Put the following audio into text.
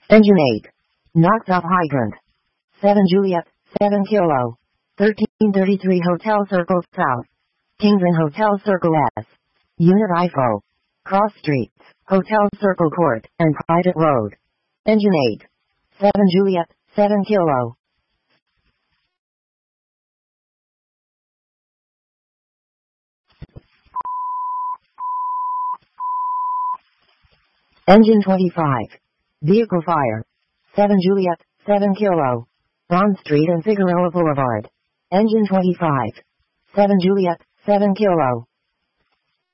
Engine 8. Knocked up hydrant. 7 Juliet, 7 Kilo. 1333 Hotel Circle South. Kingston Hotel Circle S. Unit IFO. Cross Streets, Hotel Circle Court, and Private Road. Engine 8. 7 Juliet, 7 Kilo. Engine 25. Vehicle fire. 7 Juliet, 7 Kilo. Bond Street and Figueroa Boulevard. Engine 25. 7 Juliet, 7 Kilo.